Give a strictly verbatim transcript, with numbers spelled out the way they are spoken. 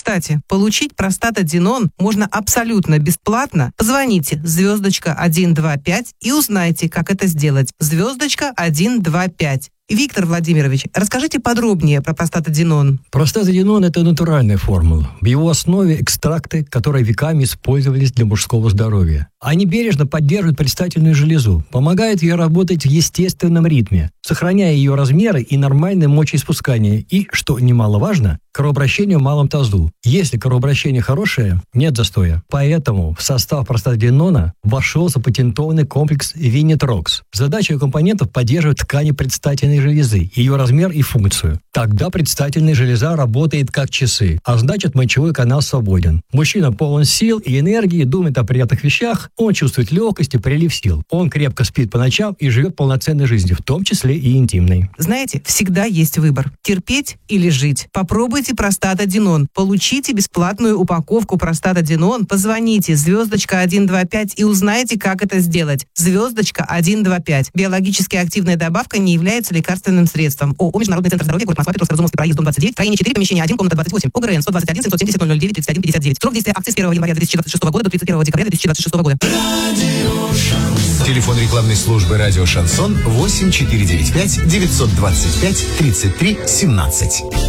Кстати, получить простатаденон можно абсолютно бесплатно. Позвоните звездочка один два пять и узнайте, как это сделать. Звездочка один два пять. Виктор Владимирович, расскажите подробнее про простатаденон. Простатаденон – это натуральная формула. В его основе экстракты, которые веками использовались для мужского здоровья. Они бережно поддерживают предстательную железу, помогают ей работать в естественном ритме, сохраняя ее размеры и нормальное мочеиспускание и, что немаловажно, кровообращение в малом тазу. Если кровообращение хорошее, нет застоя. Поэтому в состав простатаденона вошел запатентованный комплекс Винитрокс. Задача его компонентов – поддерживать ткани предстательной железы, ее размер и функцию. Тогда предстательная железа работает как часы, а значит мочевой канал свободен. Мужчина полон сил и энергии, думает о приятных вещах, он чувствует легкость и прилив сил. Он крепко спит по ночам и живет полноценной жизнью, в том числе и интимной. Знаете, всегда есть выбор – терпеть или жить. Попробуйте простатаденон. Получите бесплатную упаковку простатаденон. Позвоните звездочка один два пять и узнайте, как это сделать. Звездочка один два пять. Биологически активная добавка не является лекарственным средством. ООО «Международный центр здоровья», город Москва, Петровск, Разумовский проезд, дом двадцать девять, строение четыре, помещение один, комната двадцать восемь. ОГРН сто двадцать один семьсот семьдесят ноль ноль девять тридцать один пятьдесят девять. Срок действия акции с первого января две тысячи двадцать шестого года до тридцать первого декабря две тысячи двадцать шестого года. Телефон рекламной службы «Радио Шансон» восемь четыре девять пять девятьсот двадцать пять тридцать три семнадцать.